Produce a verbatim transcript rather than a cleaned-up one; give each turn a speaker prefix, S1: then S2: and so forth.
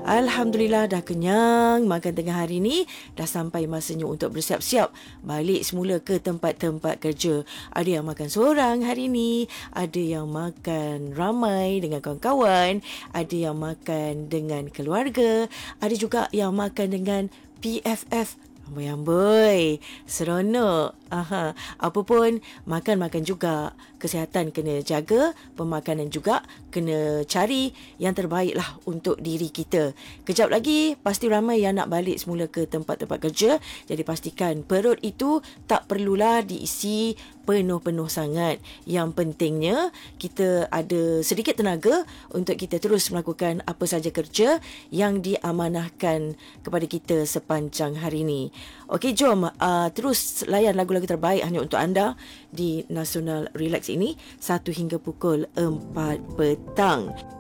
S1: Alhamdulillah dah kenyang makan tengah hari ni. Dah sampai masanya untuk bersiap-siap balik semula ke tempat-tempat kerja. Ada yang makan seorang hari ni, ada yang makan ramai dengan kawan-kawan, ada yang makan dengan keluarga, ada juga yang makan dengan P F F. Amboi-amboi, seronok. Aha, apa pun, makan-makan juga. Kesihatan kena jaga, pemakanan juga kena cari yang terbaik lah untuk diri kita. Kejap lagi, pasti ramai yang nak balik semula ke tempat-tempat kerja. Jadi pastikan perut itu tak perlulah diisi penuh-penuh sangat. Yang pentingnya, kita ada sedikit tenaga untuk kita terus melakukan apa saja kerja yang diamanahkan kepada kita sepanjang hari ini. Okey, jom uh, terus layan lagu-lagu terbaik hanya untuk anda di Nasional Relax ini satu hingga pukul empat petang.